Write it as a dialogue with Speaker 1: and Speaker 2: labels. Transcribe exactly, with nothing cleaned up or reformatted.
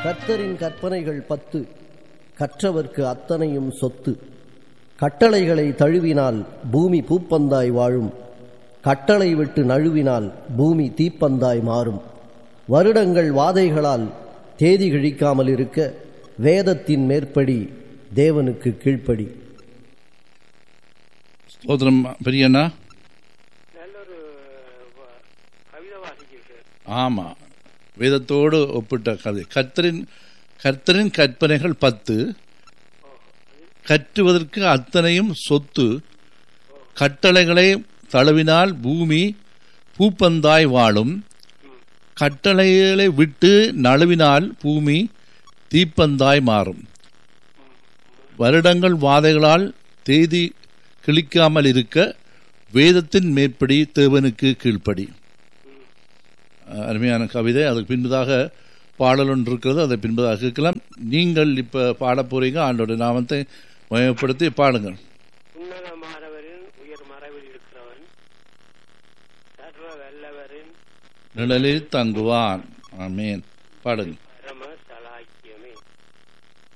Speaker 1: கர்த்தரின் கற்பனைகள் பத்து, கற்றவர்க்கு அத்தனையும் சொத்து. கட்டளைகளை தழுவினால் பூமி பூப்பந்தாய் வாழும், கட்டளை விட்டு நழுவினால் பூமி தீப்பந்தாய் மாறும். வருடங்கள் வாதைகளால் தேதி கிழிக்காமல் இருக்க வேதத்தின் மேற்படி தேவனுக்கு கீழ்ப்படி.
Speaker 2: ஸ்தோத்திரம் பெரியண்ணா. ஆமா, வேதத்தோடு ஒப்பிட்ட கதை. கர்த்தரின் கர்த்தரின் கற்பனைகள் பத்து, கற்றுவதற்கு அத்தனையும் சொத்து. கட்டளைகளை தழுவினால் பூமி பூப்பந்தாய் வாழும், கட்டளைகளை விட்டு நழுவினால் பூமி தீப்பந்தாய் மாறும். வருடங்கள் வாதைகளால் தேதி கிழிக்காமல் இருக்க வேதத்தின் மேற்படி தேவனுக்கு கீழ்ப்படி. அருமையான கவிதை. அதுக்கு பின்பதாக பாடல் ஒன்று இருக்கிறது, அதை பின்பதாக கேட்கலாம். நீங்கள் இப்ப பாட போறீங்க. ஆண்டோட நாமத்தை மயப்படுத்தி பாடுங்கள்.
Speaker 3: உன்னதமானவரின் உயர் மறைவில் இருக்கிறவன் சர்வ வல்லவரின்
Speaker 2: நிழலில் தங்குவான். ஆமென். பாடுங்கள்.